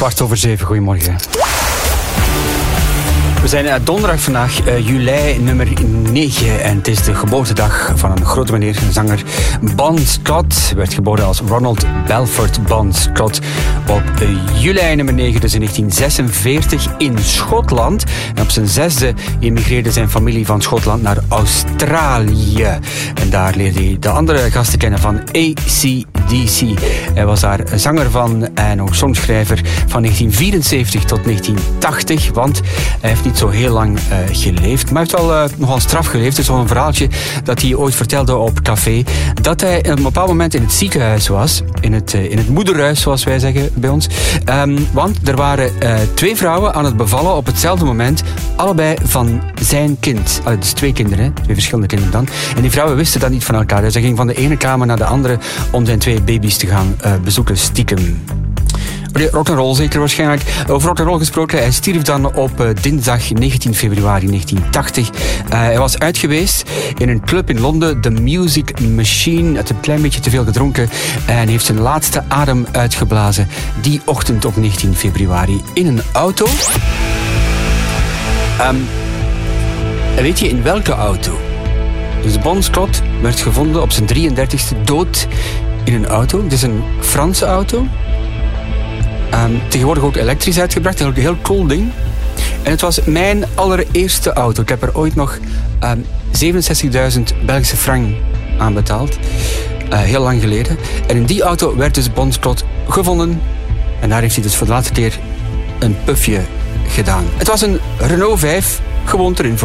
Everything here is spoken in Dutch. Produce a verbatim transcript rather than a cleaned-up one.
Kwart over zeven, goedemorgen. We zijn uh, donderdag vandaag, uh, juli nummer negen. En het is de geboortedag van een grote meneer, een zanger. Bon Scott werd geboren als Ronald Belford Bon Scott op uh, juli nummer negen, dus in negentien zesenveertig in Schotland. En op zijn zesde emigreerde zijn familie van Schotland naar Australië. En daar leerde hij de andere gasten kennen van A C D C. Hij was daar zanger van en ook songschrijver van negentien vierenzeventig tot negentien tachtig, want hij heeft niet zo heel lang uh, geleefd, maar hij heeft wel uh, nogal straf geleefd. Er is wel een verhaaltje dat hij ooit vertelde op café, dat hij op een bepaald moment in het ziekenhuis was, in het, uh, in het moederhuis zoals wij zeggen bij ons, um, want er waren uh, twee vrouwen aan het bevallen op hetzelfde moment, allebei van zijn kind. Allee, dus twee kinderen, hè? Twee verschillende kinderen dan. En die vrouwen wisten dat niet van elkaar, dus hij ging van de ene kamer naar de andere om zijn twee baby's te gaan uh, bezoeken, stiekem. Rock'n'roll zeker waarschijnlijk. Over rock'n'roll gesproken, hij stierf dan op uh, dinsdag negentien februari negentien tachtig. Uh, hij was uit geweest in een club in Londen, The Music Machine. Hij had een klein beetje te veel gedronken en heeft zijn laatste adem uitgeblazen die ochtend op negentien februari in een auto. Um, en weet je in welke auto? Dus Bon Scott werd gevonden op zijn drieëndertigste dood in een auto. Het is een Franse auto. Um, tegenwoordig ook elektrisch uitgebracht. Een heel cool ding. En het was mijn allereerste auto. Ik heb er ooit nog um, zevenenzestigduizend Belgische frank aan betaald. Uh, heel lang geleden. En in die auto werd dus Bon Scott gevonden. En daar heeft hij dus voor de laatste keer een pufje gedaan. Het was een Renault vijf. Gewoon erin voor.